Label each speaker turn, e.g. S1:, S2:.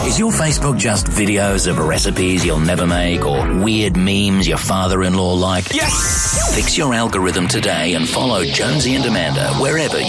S1: Is your Facebook just videos of recipes you'll never make or weird memes your father-in-law liked?
S2: Yes!
S1: Fix your algorithm today and follow Jonesy and Amanda wherever